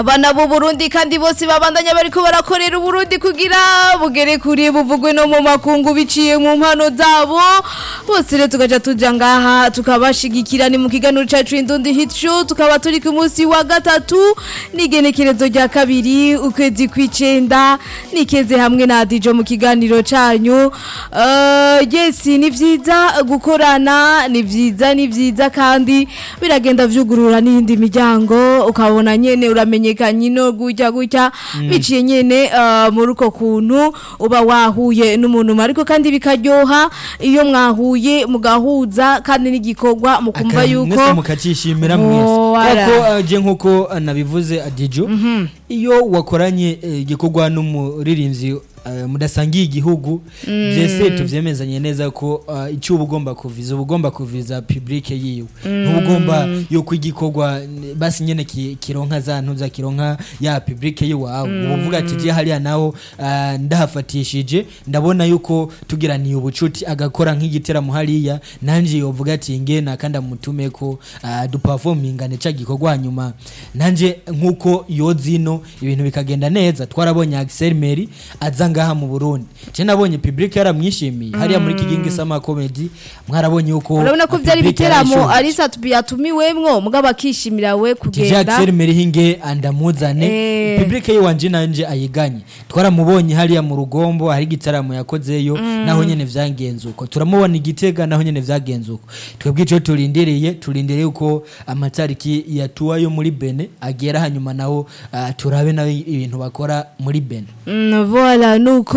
Abana bo Burundi kandi bose babandanya bariko barakorera Burundi kugira bugere kuri buvugwe no mu makungu biciye mu mpano zabo bose rero tugaja tuja ngaha tukabashigikira ni mu kiganiro cacu Indundi Hit Show tukaba turi ku munsi wa gatatu n'igenekerezo rya kabiri ukwezi kw'icenda nikeze hamwe na Dijo mu kiganiro canyu yes ni vyiza gukorana ni vyiza kandi biragenda vyugurura n'indi miryango ukabona nyene uramenye kanyino gutya biciye nyene muri uko kuntu uba wahuye n'umuntu ariko kandi bikaryoha iyo mwahuye mugahuza kandi n'igikorwa mukumva yuko mwese mukacishimira mwese kuko je nkuko nabivuze Adijo iyo wakoranye igikorwa n'umuririmbyi mudasangiye igihugu byese tuvyemezanye neza ko icyo ubugomba kuviza public yiwe n'ubugomba yo kwigikorwa basi nyene kironka zantuza kironka ya public yiwawe uvuga ati je hariya naho ndahafatishije ndabona yuko tugiraniye ubucuti agakora nk'igitera muhariya nanje yovuga ati nge nakanda mutume ko duperformingane ca gikorwa nyuma nanje nkuko yozino ibintu bikagenda neza twarabonye Axel Meri ngaha mu Burundi je nabonye public yaramwishimiye hariya muri kigingi sama comedy mwarabonye uko urabona ko byari biteramo Arisa yatumiwemwo mugabo akishimira we kugenda Jackson Merihinge andamuzane public yiwanje nanje ayiganye twaramubonye hariya mu Rugombo hari gitaramo yakozeyo naho nyene vyangenzuko turamubona igitega naho nyene vyagenzuko twebwe ico turindereye uko amatariki yatuwa yo muri Bene agera hanyuma naho turabe nawe ibintu bakora muri Bene voilà nuko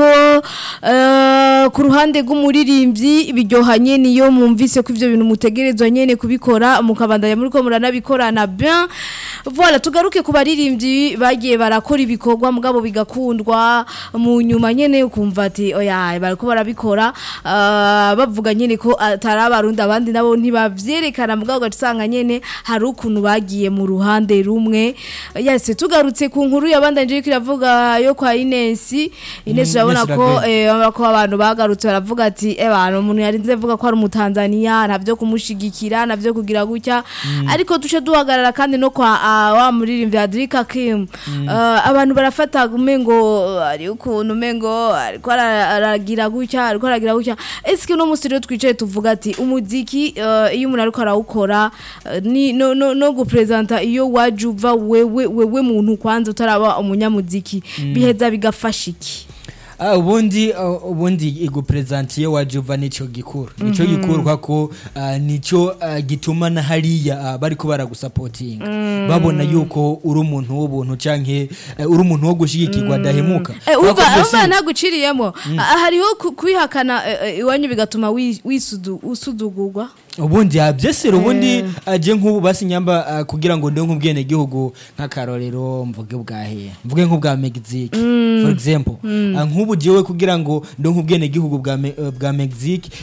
ku ruhande rw'umuririmbyi biryohanye niyo mumvise ko ivyo bintu mutegerezwa nyene kubikora mukabandanya muri ko muranabikorana bien voilà tugaruke ku baririmbyi bagiye barakora ibikorwa mugabo bigakundwa mu nyuma nyene ukumva ati oya bariko barabikora bavuga nyene ko atarabarundi abandi nabo ntibavyerekana mugabo gatusanga nyene hari ukuntu bagiye mu ruhande rumwe yase tugarutse ku nkuru yabandanje kiravuga yo kwa Ines urabona ko abantu bagarutse baravuga ati abantu umuntu yarinze avuga ko ari umutanzania navyo kumushigikira navyo kugira gutya ariko duce duhagarara kandi no kwa wa muririmbyi Adrika Kim abantu barafata gumengo ari ukuntu mengo ariko aragira gutya eske no musiro twicaye tuvuga ati umuziki iyo umuntu ariko arawukora ni no gupresenta iyo wajuva wewe muntu kwanza utaraba umunyamuziki biheza bigafashiki ubundi igupresentiye wa Juva nico gikuru kwako nico gituma na hariya bariko baragusupporting babona yuko uri umuntu w'ubuntu canke uri umuntu wo gushigikirwa dahemuka uva naguciriyemo hariho kwihakana iwanyu bigatuma usudugurwa ubundi abyesero ubundi aje nk'ubu basinyamba kugira ngo ndonke ubwene gihugu nk'akarorero mvuge nk'ubwa Mexique for example nk'ubu jewe kugira ngo ndonke ubwene gihugu bwa Mexique